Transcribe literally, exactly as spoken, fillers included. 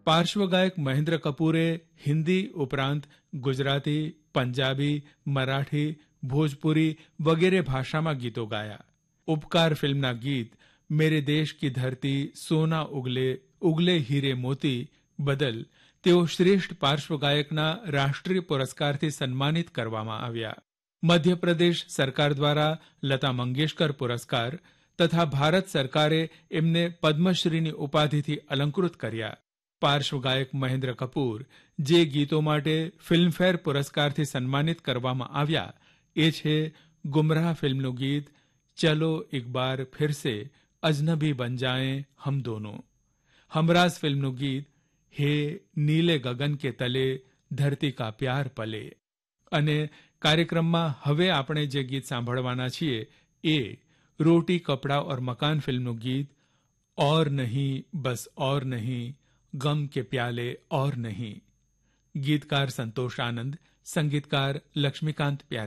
પાર્શ્વગાયક મહેન્દ્ર કપૂરે હિન્દી ઉપરાંત ગુજરાતી, પંજાબી, મરાઠી, ભોજપુરી વગેરે ભાષામાં ગીતો ગાયા. ઉપકાર ફિલ્મના ગીત મેરે દેશ કી ધરતી, સોના ઉગલે, ઉગલે હીરે મોતી બદલ તેઓ શ્રેષ્ઠ પાર્શ્વગાયકના રાષ્ટ્રીય પુરસ્કારથી સન્માનિત કરવામાં આવ્યા. મધ્યપ્રદેશ સરકાર દ્વારા લતા મંગેશકર પુરસ્કાર તથા ભારત સરકારે એમને પદ્મશ્રીની ઉપાધિથી અલંકૃત કર્યા. પાર્શ્વગાયક મહેન્દ્ર કપૂર જે ગીતો માટે ફિલ્મફેર પુરસ્કારથી સન્માનિત કરવામાં આવ્યા એ છે ગુમરાહ ફિલ્મનું ગીત ચલો એક બાર ફિરસે અજનબી બન જાએ હમ દોનો, હમરાઝ ફિલ્મનું ગીત હે નીલે ગગન કે તલે ધરતી કા પ્યાર પલે, અને કાર્યક્રમમાં હવે આપણે જે ગીત સાંભળવાના છીએ એ રોટી કપડા ઓર મકાન ફિલ્મનું ગીત ઓર નહીં બસ ઓર નહીં ગમ કે પ્યાલે ઓર નહીં. ગીતકાર સંતોષ આનંદ, સંગીતકાર લક્ષ્મીકાંત પ્યારે.